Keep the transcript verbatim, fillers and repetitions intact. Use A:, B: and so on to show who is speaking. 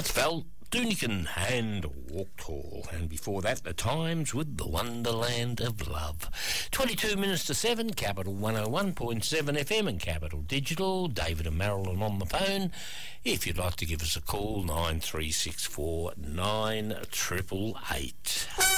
A: That's Val Doonican and Walk Tall. And before that, The Times with The Wonderland of Love. twenty-two minutes to seven, Capital one oh one point seven F M and Capital Digital. David and Marilyn on the phone. If you'd like to give us a call, nine three six four nine eight eight eight.